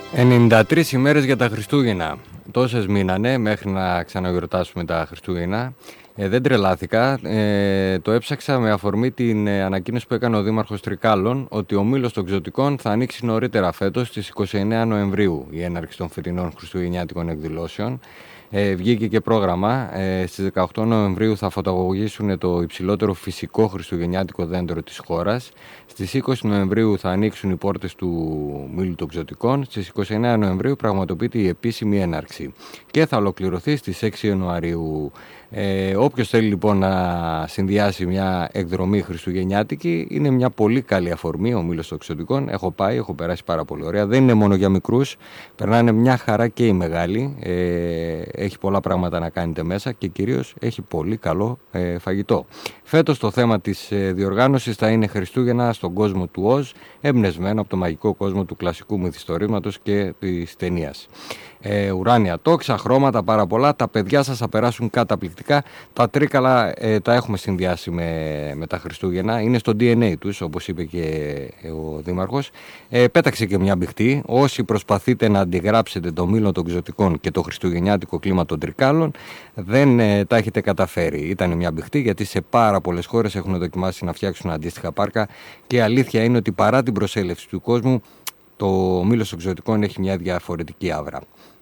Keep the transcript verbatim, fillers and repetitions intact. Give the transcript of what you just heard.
ενενήντα τρεις ημέρες για τα Χριστούγεννα. Τόσες μείνανε μέχρι να ξαναγιορτάσουμε τα Χριστούγεννα. Ε, δεν τρελάθηκα. Ε, το έψαξα με αφορμή την ε, ανακοίνωση που έκανε ο Δήμαρχος Τρικάλων ότι ο Μήλος των Ξωτικών θα ανοίξει νωρίτερα φέτος στις είκοσι εννέα Νοεμβρίου η έναρξη των φετινών χριστουγεννιάτικων εκδηλώσεων. Ε, βγήκε και πρόγραμμα. Ε, στις δεκαοκτώ Νοεμβρίου θα φωτογραφήσουν το υψηλότερο φυσικό χριστουγεννιάτικο δέντρο της χώρας. Στις είκοσι Νοεμβρίου θα ανοίξουν οι πόρτες του Μήλου των Ξωτικών. Στις είκοσι εννέα Νοεμβρίου πραγματοποιείται η επίσημη έναρξη και θα ολοκληρωθεί στις έξι Ιανουαρίου. Ε, όποιος θέλει λοιπόν να συνδυάσει μια εκδρομή χριστουγεννιάτικη, είναι μια πολύ καλή αφορμή ο Μήλος των Ξωτικών. Έχω πάει, έχω περάσει πάρα πολύ ωραία. Δεν είναι μόνο για μικρούς, περνάνε μια χαρά και οι μεγάλοι. Ε, έχει πολλά πράγματα να κάνετε μέσα και κυρίως έχει πολύ καλό ε, φαγητό. Φέτος το θέμα της ε, διοργάνωσης θα είναι Χριστούγεννα στον κόσμο του Οζ, εμπνευσμένο από το μαγικό κόσμο του κλασικού μυθιστορήματος και της ταινίας. Ε, ουράνια τόξα, χρώματα πάρα πολλά. Τα παιδιά σας θα περάσουν καταπληκτικά. Τα τρίκαλα ε, τα έχουμε συνδυάσει με, με τα Χριστούγεννα. Είναι στο ντι εν έι τους, όπως είπε και ε, ο Δήμαρχος. Ε, πέταξε και μια μπιχτή. Όσοι προσπαθείτε να αντιγράψετε το Μήλο των Ξωτικών και το χριστουγεννιάτικο κλίμα των Τρικάλων, δεν ε, τα έχετε καταφέρει. Ήταν μια μπιχτή, γιατί σε πάρα πολλές χώρες έχουν δοκιμάσει να φτιάξουν αντίστοιχα πάρκα. Και αλήθεια είναι ότι παρά την προσέλευση του κόσμου, το Μήλος των Ξωτικών έχει μια διαφορετική άβρα.